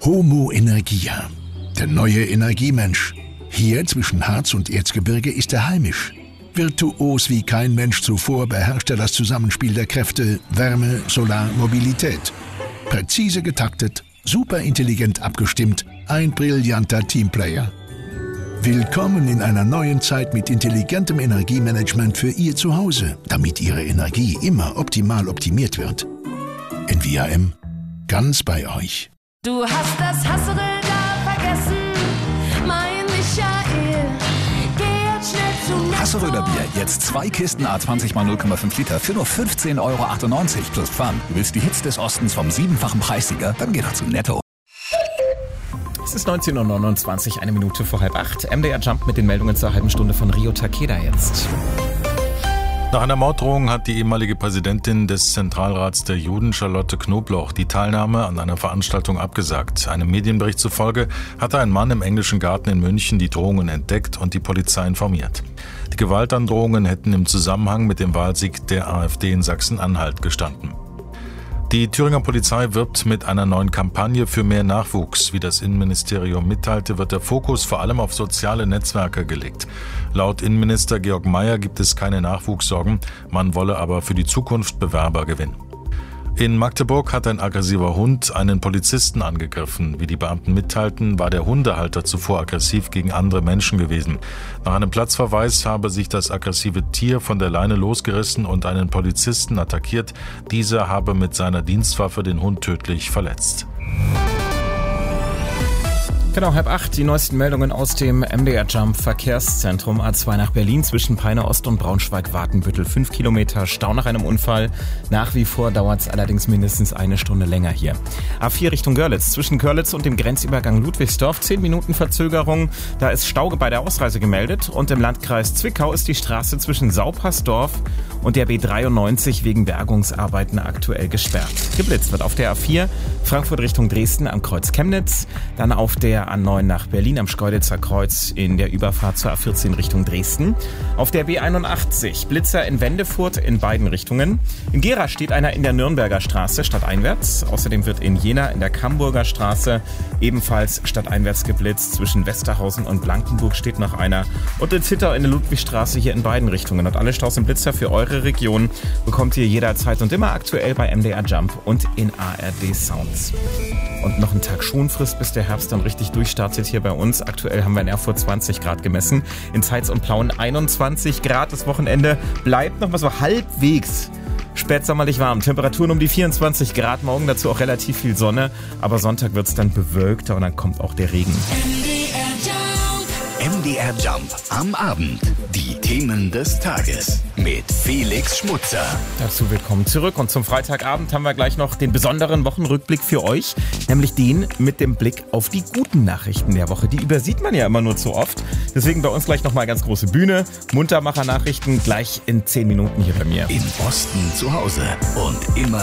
Homo Energia, der neue Energiemensch. Hier zwischen Harz und Erzgebirge ist er heimisch. Virtuos wie kein Mensch zuvor beherrscht er das Zusammenspiel der Kräfte Wärme, Solar, Mobilität. Präzise getaktet, superintelligent abgestimmt, ein brillanter Teamplayer. Willkommen in einer neuen Zeit mit intelligentem Energiemanagement für Ihr Zuhause, damit Ihre Energie immer optimal optimiert wird. Envia-M, ganz bei euch. Du hast das Hassel da vergessen, mein Michael. Geh jetzt schnell zu Netto. Hasseröder Bier, jetzt 2 Kisten A20 x 0,5 Liter für nur 15,98 € plus Pfand. Du willst die Hits des Ostens vom 7-fachen Preissieger? Dann geh doch zu Netto. Es ist 19:29 Uhr, 1 Minute vor 7:30. MDR Jump mit den Meldungen zur halben Stunde von Rio Takeda jetzt. Nach einer Morddrohung hat die ehemalige Präsidentin des Zentralrats der Juden, Charlotte Knobloch, die Teilnahme an einer Veranstaltung abgesagt. Einem Medienbericht zufolge hatte ein Mann im Englischen Garten in München die Drohungen entdeckt und die Polizei informiert. Die Gewaltandrohungen hätten im Zusammenhang mit dem Wahlsieg der AfD in Sachsen-Anhalt gestanden. Die Thüringer Polizei wirbt mit einer neuen Kampagne für mehr Nachwuchs. Wie das Innenministerium mitteilte, wird der Fokus vor allem auf soziale Netzwerke gelegt. Laut Innenminister Georg Mayer gibt es keine Nachwuchssorgen, man wolle aber für die Zukunft Bewerber gewinnen. In Magdeburg hat ein aggressiver Hund einen Polizisten angegriffen. Wie die Beamten mitteilten, war der Hundehalter zuvor aggressiv gegen andere Menschen gewesen. Nach einem Platzverweis habe sich das aggressive Tier von der Leine losgerissen und einen Polizisten attackiert. Dieser habe mit seiner Dienstwaffe den Hund tödlich verletzt. Genau, 7:30, die neuesten Meldungen aus dem MDR Jump Verkehrszentrum. A2 nach Berlin zwischen Peine Ost und Braunschweig-Watenbüttel. 5 Kilometer Stau nach einem Unfall. Nach wie vor dauert es allerdings mindestens 1 Stunde länger hier. A4 Richtung Görlitz. Zwischen Görlitz und dem Grenzübergang Ludwigsdorf 10 Minuten Verzögerung. Da ist Stau bei der Ausreise gemeldet. Und im Landkreis Zwickau ist die Straße zwischen Saupersdorf und der B93 wegen Bergungsarbeiten aktuell gesperrt. Geblitzt wird auf der A4 Frankfurt Richtung Dresden am Kreuz Chemnitz. Dann auf der A9 nach Berlin am Schkeuditzer Kreuz in der Überfahrt zur A14 Richtung Dresden. Auf der B81 Blitzer in Wendefurt in beiden Richtungen. In Gera steht einer in der Nürnberger Straße stadteinwärts. Außerdem wird in Jena in der Kamburger Straße ebenfalls stadteinwärts geblitzt. Zwischen Westerhausen und Blankenburg steht noch einer. Und in Zittau in der Ludwigstraße hier in beiden Richtungen. Und alle Staus und Blitzer für eure Region bekommt ihr jederzeit und immer aktuell bei MDR Jump und in ARD Sounds. Und noch einen Tag Schonfrist, bis der Herbst dann richtig durchstartet hier bei uns. Aktuell haben wir in Erfurt 20 Grad gemessen. In Zeitz und Plauen 21 Grad. Das Wochenende bleibt noch mal so halbwegs spätsommerlich warm. Temperaturen um die 24 Grad. Morgen dazu auch relativ viel Sonne. Aber Sonntag wird es dann bewölkter und dann kommt auch der Regen. MDR Jump am Abend. Die Themen des Tages mit Felix Schmutzer. Dazu willkommen zurück. Und zum Freitagabend haben wir gleich noch den besonderen Wochenrückblick für euch. Nämlich den mit dem Blick auf die guten Nachrichten der Woche. Die übersieht man ja immer nur zu oft. Deswegen bei uns gleich nochmal ganz große Bühne. Muntermacher-Nachrichten gleich in 10 Minuten hier bei mir. Im Osten zu Hause und immer